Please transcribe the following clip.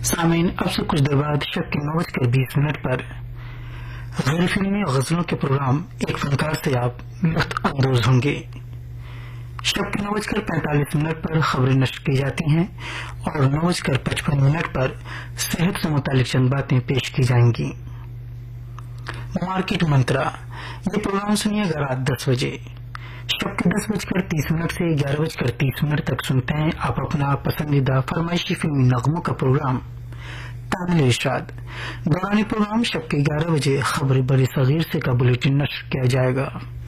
सामीन अब से कुछ देर बाद शब के 9:20 पर गैर फिल्मी गजलों के प्रोग्राम एक फनकार से आप लुत्फ अंदोज होंगे। शब के 9:45 पर खबरें नश्र की जाती हैं और 9:55 पर सेहत से मुतालिक चंद बातें पेश की जाएंगी। मार्केट मंत्रा ये प्रोग्राम सुनिएगा रात 10 बजे। शब के 10:30 से 11:30 तक सुनते हैं आप अपना पसंदीदा फरमाइशी फिल्मी नगमों का प्रोग्राम तामिल इरशाद। दौरान प्रोग्राम शब के 11 बजे खबर बड़े सगीर से का बुलेटिन नश्र किया जाएगा।